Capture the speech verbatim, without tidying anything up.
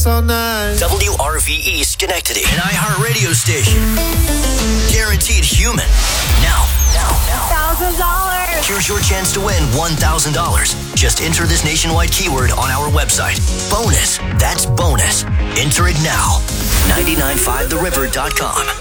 all night. W R V E Schenectady, an iHeartRadio station. Guaranteed human. Now, now, now. one thousand dollars. Here's your chance to win one thousand dollars. Just enter this nationwide keyword on our website. Bonus. That's bonus. Enter it now. nine nine five the river dot com.